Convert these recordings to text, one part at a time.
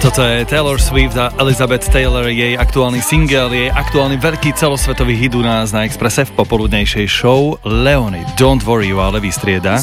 Toto je Taylor Swift a Elizabeth Taylor, jej aktuálny single, jej aktuálny veľký celosvetový hit u nás na Expresse v popoludnejšej show. Leony, Don't Worry ju ale vystrieda.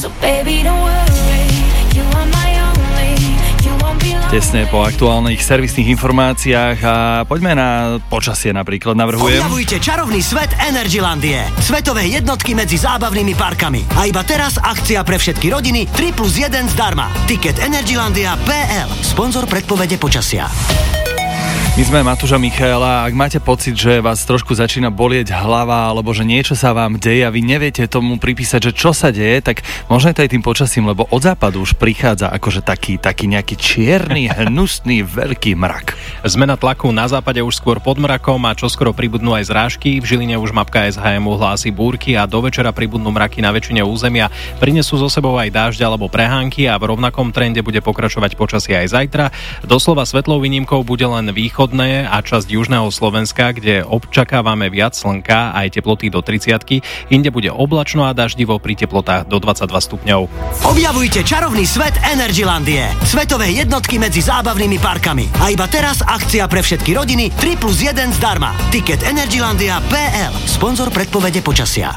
Tesne po aktuálnych servisných informáciách a poďme na počasie napríklad, navrhujem. Objavujte čarovný svet Energylandie. Svetové jednotky medzi zábavnými parkami. A iba teraz akcia pre všetky rodiny 3+1 zdarma. Tiket Energylandia.pl. Sponzor predpovede počasia. My sme Matúš a Michaela. Ak máte pocit, že vás trošku začína bolieť hlava alebo že niečo sa vám deje a vy neviete tomu pripísať, že čo sa deje, tak možno je to aj tým počasím, lebo od západu už prichádza akože taký nejaký čierny, hnusný, veľký mrak. Zmena tlaku na západe už skôr pod mrakom a čoskoro pribudnú aj zrážky. V Žiline už mapka SHM hlási búrky a do večera pribudnú mraky na väčšine územia. Prinesú so sebou aj dážď alebo prehánky a v rovnakom trende bude pokračovať počasie aj zajtra. Doslova svetlou výnimkou bude len východné a časť južného Slovenska, kde očakávame viac slnka aj teploty do 30-ky. Inde bude oblačno a daždivo pri teplotách do 22 stupňov. Objavujte čarovný svet Energylandie. Svetové jednotky medzi zábavnými parkami. A iba teraz akcia pre všetky rodiny 3+1 zdarma. Tiket Energylandia.pl. Sponzor predpovede počasia.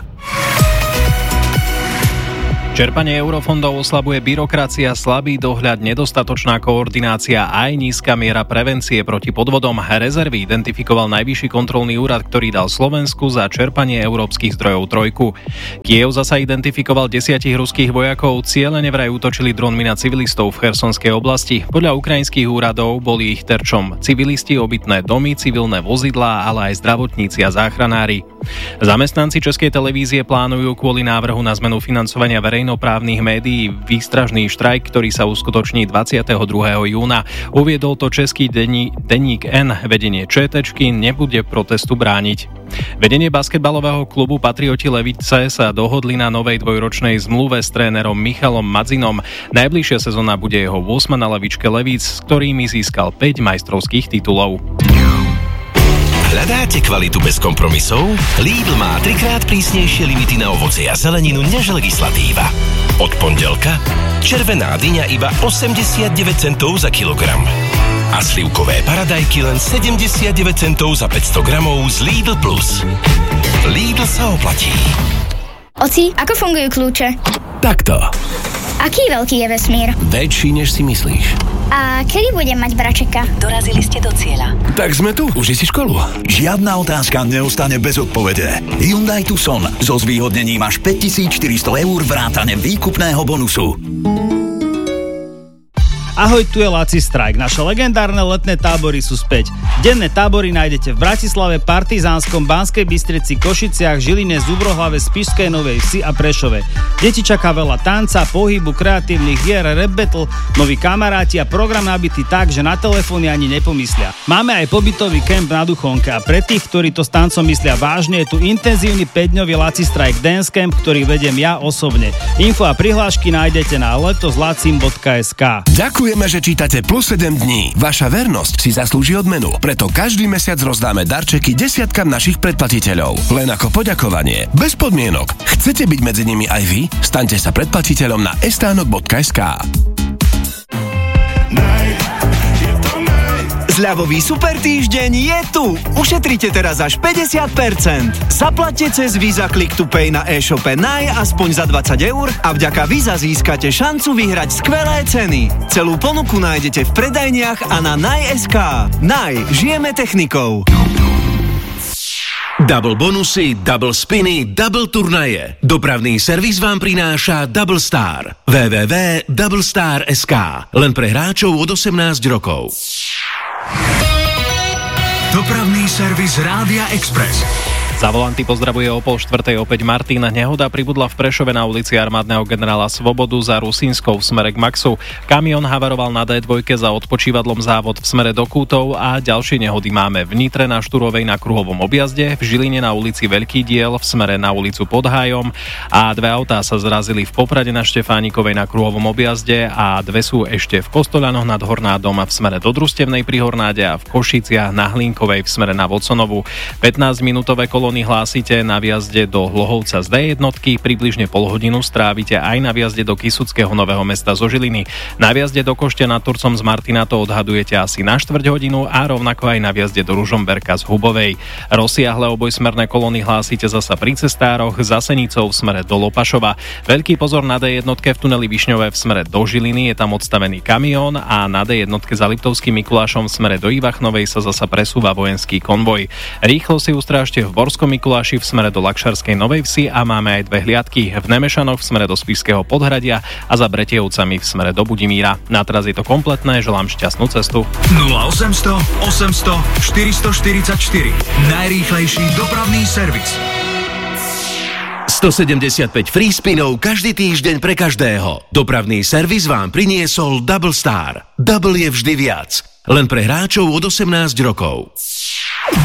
Čerpanie eurofondov oslabuje byrokracia, slabý dohľad, nedostatočná koordinácia a aj nízka miera prevencie proti podvodom. Rezervy identifikoval Najvyšší kontrolný úrad, ktorý dal Slovensku za čerpanie európskych zdrojov trojku. Kyjev zasa identifikoval 10 ruských vojakov, cielene vraj útočili dronmi na civilistov v Chersonskej oblasti. Podľa ukrajinských úradov boli ich terčom civilisti, obytné domy, civilné vozidlá, ale aj zdravotníci a záchranári. Zamestnanci Českej televízie plánujú kvôli návrhu na zmenu financovania verejnoprávnych médií výstražný štrajk, ktorý sa uskutoční 22. júna. Uviedol to český denník N. Vedenie ČTčky nebude protestu brániť. Vedenie basketbalového klubu Patrioti Levice sa dohodli na novej dvojročnej zmluve s trénerom Michalom Madzinom. Najbližšia sezóna bude jeho 8. na lavičke Levíc, s ktorými získal 5 majstrovských titulov. Hľadáte kvalitu bez kompromisov? Lidl má 3-krát prísnejšie limity na ovocie a zeleninu než legislatíva. Od pondelka červená dyňa iba 89 centov za kilogram. A slivkové paradajky len 79 centov za 500 gramov z Lidl Plus. Lidl sa oplatí. Oci, ako fungujú kľúče? Takto. Aký veľký je vesmír? Väčší, než si myslíš. A kedy budem mať bračeka? Dorazili ste do cieľa. Tak sme tu, už si školu. Žiadna otázka neostane bez odpovede. Hyundai Tucson so zvýhodnením až 5400 eur vrátane výkupného bonusu. Ahoj, tu je Laci Strike. Naše legendárne letné tábory sú späť. Denné tábory nájdete v Bratislave, Partizánskom, Banskej Bystrici, Košiciach, Žiline, Zubrohlave, Spišskej Novej Vsi a Prešove. Deti čaká veľa tanca, pohybu, kreatívnych hier, rap battle, noví kamaráti a program nabitý tak, že na telefóny ani nepomyslia. Máme aj pobytový kemp na Duchonke a pre tých, ktorí to s tancom myslia vážne, je tu intenzívny 5-dňový Laci Strike Dance Camp, ktorý vediem ja osobne. Info a prihlášky nájdete na letozlacim.sk. Ďakujeme, že čítate Plus 7 dní. Vaša vernosť si zaslúži odmenu. Preto každý mesiac rozdáme darčeky desiatkam našich predplatiteľov. Len ako poďakovanie. Bez podmienok. Chcete byť medzi nimi aj vy? Staňte sa predplatiteľom na estánok.sk. Zľavový super týždeň je tu! Ušetrite teraz až 50%. Zaplatte cez Visa Click to Pay na e-shope Naj aspoň za 20 eur a vďaka Visa získate šancu vyhrať skvelé ceny. Celú ponuku nájdete v predajniach a na Naj.sk. Naj, žijeme technikou. Double bonusy, double spiny, double turnaje. Dopravný servis vám prináša Double Star. www.doublestar.sk. Len pre hráčov od 18 rokov. Dopravný servis Rádia Express. Za volanty pozdravuje o 3:30 opäť Martin. Nehoda pribudla v Prešove na ulici Armádneho generála Svobodu za Rusínskou v smere k Maxu. Kamión havaroval na D2 za odpočívadlom závod v smere do Kútov a ďalšie nehody máme v Nitre na Šturovej na kruhovom objazde, v Žiline na ulici Veľký diel v smere na ulicu Pod Hájom a dve autá sa zrazili v Poprade na Štefánikovej na kruhovom objazde a dve sú ešte v Kostoľanoch nad Hornádom v smere do Družstevnej pri Hornáde a v Košiciach na Hlinkovej v smere na Voconovu. 15-minútové kolo kolóny hlásite na vjazde do Hlohovca z D1, približne pol hodinu strávite aj na vjazde do Kysuckého Nového Mesta zo Žiliny. Na vjazde do Košte nad Turcom z Martina to odhadujete asi na štvrť hodinu a rovnako aj na vjazde do Ružomberka z Hubovej. Rozsiahle obojsmerné kolóny hlásite zasa pri cestároch za Senicou v smere do Lopašova. Veľký pozor na D1 v tuneli Višňové v smere do Žiliny, je tam odstavený kamión a na D1 za Liptovským Mikulášom v smere do Ivachnovej sa zasa presúva vojenský konvoj. Rýchlo si ustrážte v Borskom Mikuláši v smere do Lakšarskej Novej Vsi a máme aj dve hliadky v Nemešanoch v smere do Spišského Podhradia a za Bretievcami v smere do Budimíra. Na teraz je to kompletné, želám šťastnú cestu. 0800 800 444 najrýchlejší dopravný servis. 175 free spinov každý týždeň pre každého. Dopravný servis vám priniesol Double Star. Double je vždy viac. Len pre hráčov od 18 rokov.